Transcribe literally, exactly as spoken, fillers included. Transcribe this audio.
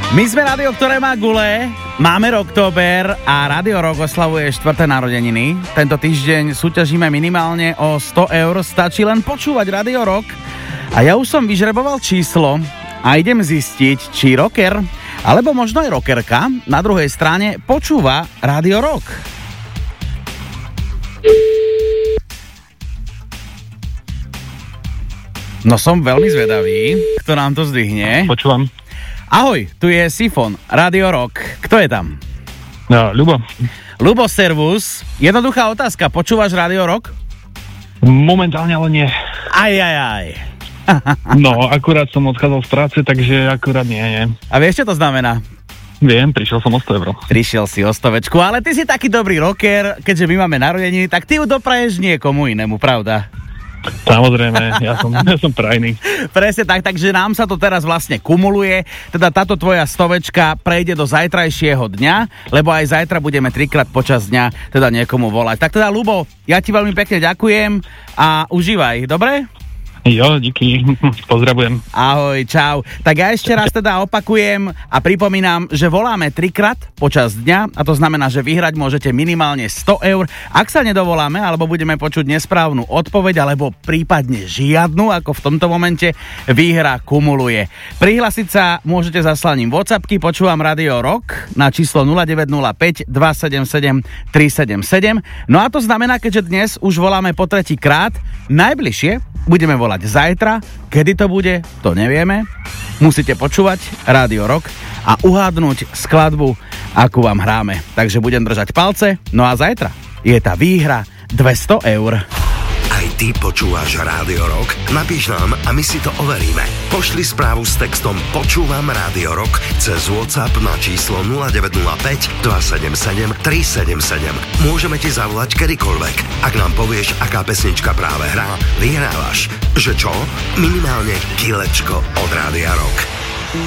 My sme rádio, ktoré má gule, máme Rocktober a Radio Rock oslavuje štvrté narodeniny. Tento týždeň súťažíme minimálne o sto eur, stačí len počúvať Radio Rock. A ja už som vyžreboval číslo a idem zistiť, či rocker, alebo možno aj rockerka na druhej strane počúva Radio Rock. No som veľmi zvedavý, kto nám to zdvihne. Počúvam. Ahoj, tu je Sifon, Radio Rock. Kto je tam? No, Ľubo. Ľubo, servus. Jednoduchá otázka, počúvaš Radio Rock? Momentálne ale nie. Aj, aj, aj. No, akurát som odchádzal z práce, takže akurát nie, nie. A vieš, čo to znamená? Viem, prišiel som o sto eur. Prišiel si o stovečku, ale ty si taký dobrý rocker, keďže my máme narodeniny, tak ty ju dopraješ niekomu inému, pravda? Samozrejme, ja som, ja som prajný. Presne tak, takže nám sa to teraz vlastne kumuluje, teda táto tvoja stovečka prejde do zajtrajšieho dňa, lebo aj zajtra budeme trikrát počas dňa teda niekomu volať. Tak teda, Ľubo, ja ti veľmi pekne ďakujem a užívaj, dobre? Jo, díky, pozdravujem. Ahoj, čau. Tak ja ešte raz teda opakujem a pripomínam, že voláme trikrát počas dňa a to znamená, že vyhrať môžete minimálne sto eur. Ak sa nedovoláme, alebo budeme počuť nesprávnu odpoveď, alebo prípadne žiadnu, ako v tomto momente, výhra kumuluje. Prihlasiť sa môžete zaslaním WhatsAppky, počúvam Radio Rock na číslo nula deväť nula päť, dva sedem sedem, tri sedem sedem. No a to znamená, keďže dnes už voláme po tretí krát, najbližšie budeme volať zajtra, kedy to bude, to nevieme. Musíte počúvať Radio Rock a uhádnuť skladbu, akú vám hráme. Takže budem držať palce, no a zajtra je tá výhra dvesto eur. Aj ty počúvaš Radio Rock? Napíš nám a my si to overíme. Pošli správu s textom Počúvam Radio Rock cez WhatsApp na číslo nula deväť nula päť, dva sedem sedem, tri sedem sedem. Môžeme ti zavolať kedykoľvek. Ak nám povieš, aká pesnička práve hrá, vyhrávaš. Že čo? Minimálne kilečko od Rádia Rock.